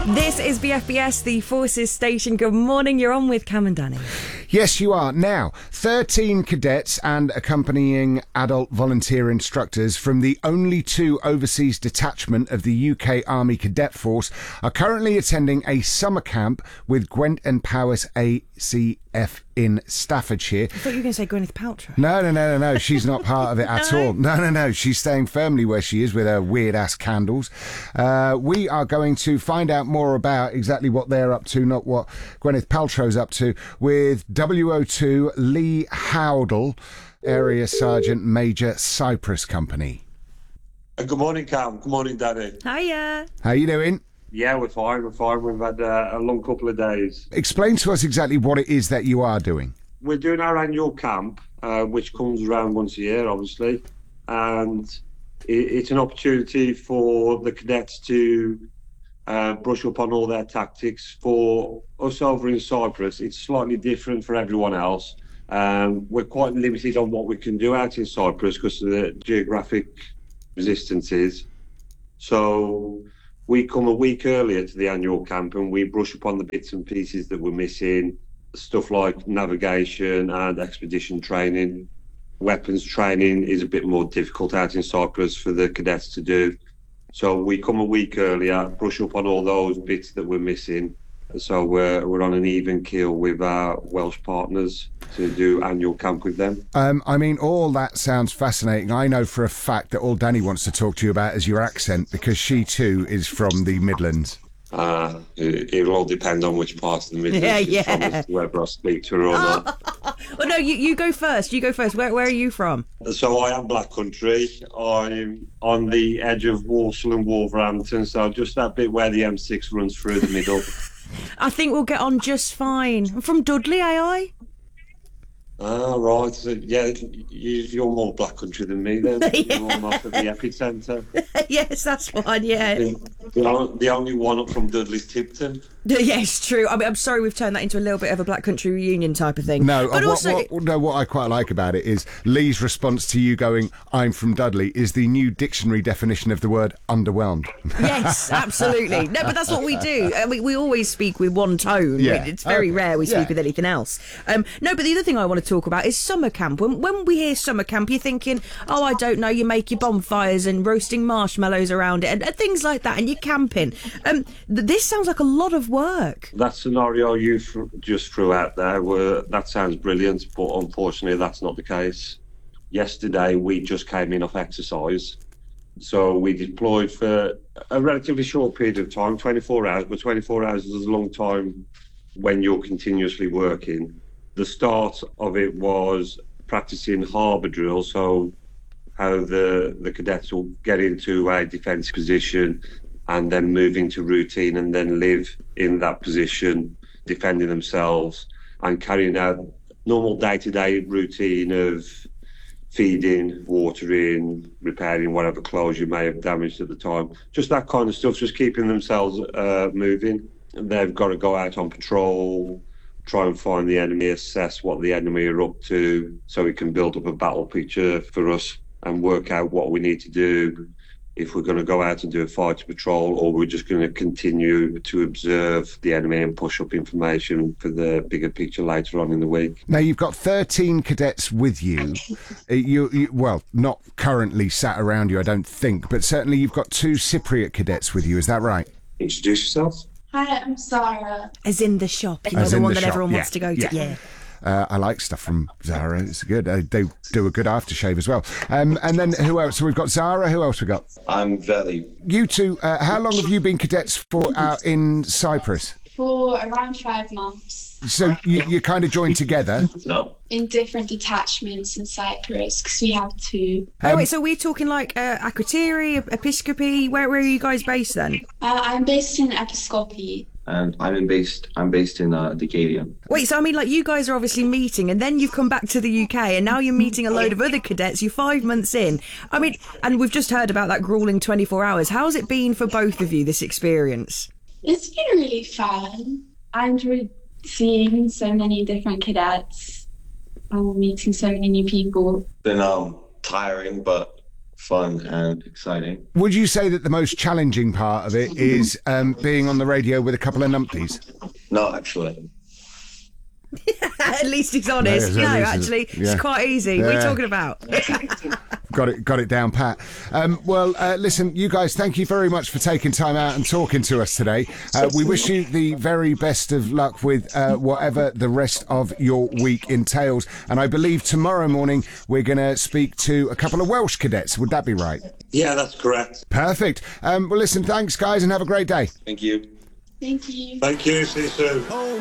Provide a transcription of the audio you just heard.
This is BFBS, the Forces Station. Good morning, you're on with Cam and Danny. Yes, you are. Now, 13 cadets and accompanying adult volunteer instructors from the only 2 overseas detachment of the UK Army Cadet Force are currently attending a summer camp with Gwent and Powys ACF in Staffordshire. I thought you were going to say Gwyneth Paltrow. No. She's not part of it at all. No. She's staying firmly where she is with her weird-ass candles. We are going to find out more about exactly what they're up to, not what Gwyneth Paltrow's up to, with WO2 Lee Howdle, Area Sergeant Major, Cyprus Company. Good morning, Cam. Good morning, Danny. Hiya. How you doing? Yeah, we're fine. We've had a long couple of days. Explain to us exactly what it is that you are doing. We're doing our annual camp, which comes around once a year, obviously. And it's an opportunity for the cadets to brush up on all their tactics. For us over in Cyprus, it's slightly different for everyone else. We're quite limited on what we can do out in Cyprus because of the geographic distances. So we come a week earlier to the annual camp and we brush up on the bits and pieces that we're missing, stuff like navigation and expedition training. Weapons training is a bit more difficult out in Cyprus for the cadets to do. So we come a week earlier, brush up on all those bits that we're missing. So we're on an even keel with our Welsh partners to do annual camp with them. I mean, all that sounds fascinating. I know for a fact that all Danny wants to talk to you about is your accent, because she too is from the Midlands. It'll all depend on which part of the Midlands she's from, as to whether I speak to her or not. Well, no, you go first. Where are you from? So I am Black Country. I'm on the edge of Walsall and Wolverhampton, so just that bit where the M6 runs through the middle. I think we'll get on just fine. I'm from Dudley, AI. Right. So, yeah, you're more Black Country than me then. Yeah. You're off at the epicentre. Yes, that's fine, yeah. The only one up from Dudley's Tipton. Yes, true. I mean, I'm sorry we've turned that into a little bit of a Black Country reunion type of thing. No, but what I quite like about it is Lee's response to you going, "I'm from Dudley," is the new dictionary definition of the word underwhelmed. Yes, absolutely. No, but that's what we do. We always speak with one tone. Yeah. It's very rare we speak with anything else. No, but the other thing I want to talk about is summer camp. When we hear summer camp, you're thinking, oh, I don't know, you make your bonfires and roasting marshmallows around it and things like that, and you're camping. This sounds like a lot of work. That scenario you just threw out there, that sounds brilliant, but unfortunately that's not the case. Yesterday we just came in off exercise, so we deployed for a relatively short period of time, 24 hours, but 24 hours is a long time when you're continuously working. The start of it was practicing harbour drill, so how the cadets will get into a defence position and then move into routine and then live in that position, defending themselves and carrying out normal day-to-day routine of feeding, watering, repairing whatever clothes you may have damaged at the time. Just that kind of stuff, just keeping themselves moving. They've got to go out on patrol, try and find the enemy, assess what the enemy are up to so we can build up a battle picture for us and work out what we need to do, if we're going to go out and do a fighter patrol or we're just going to continue to observe the enemy and push up information for the bigger picture later on in the week. Now, you've got 13 cadets with you. You well, not currently sat around you, I don't think, but certainly you've got 2 Cypriot cadets with you, is that right? Introduce yourself. Hi, I'm Zara. As in the shop, you know, the one that everyone wants to go to. Yeah. I like stuff from Zara. It's good. They do a good aftershave as well. And then who else? So we've got Zara. Who else we got? I'm Veli. You two, how long have you been cadets for out in Cyprus? For around 5 months. So you kind of joined together? No. In different detachments in Cyprus, because we have 2. Wait, so we're talking like Akrotiri, Episcopi. Where are you guys based then? I'm based in Episcopi. And I'm based in Decadia. Wait, so I mean, like, you guys are obviously meeting, and then you've come back to the UK, and now you're meeting a load of other cadets. You're 5 months in. I mean, and we've just heard about that grueling 24 hours. How's it been for both of you, this experience? It's been really fun. I enjoyed seeing so many different cadets, meeting so many new people. Been tiring, but fun and exciting. Would you say that the most challenging part of it is being on the radio with a couple of numpties? No, actually. At least he's honest. No, No, at least actually, yeah. it's quite easy. What are you Yeah. talking about? Got it down pat. Listen, you guys, thank you very much for taking time out and talking to us today. We wish you the very best of luck with whatever the rest of your week entails. And I believe tomorrow morning we're going to speak to a couple of Welsh cadets. Would that be right? Yeah, that's correct. Perfect. Well, listen, thanks, guys, and have a great day. Thank you. Thank you. Thank you. See you soon.